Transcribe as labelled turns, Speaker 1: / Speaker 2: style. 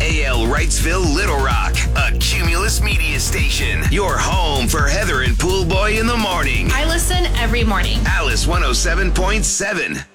Speaker 1: AL Wrightsville, Little Rock, a Cumulus media station. Your home for Heather and Pool Boy in the morning.
Speaker 2: I listen every morning.
Speaker 1: Alice 107.7.